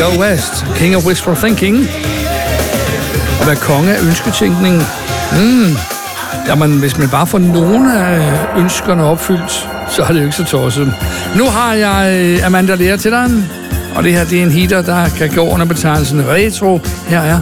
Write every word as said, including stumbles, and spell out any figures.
Go West, King of Wishful Thinking. At være konge af ønsketænkning. Mm. Jamen, hvis man bare får nogle af ønskerne opfyldt, så er det jo ikke så tosset. Nu har jeg Amanda Lear til dig, og det her det er en hitter, der kan gå under betegnelsen retro. Her er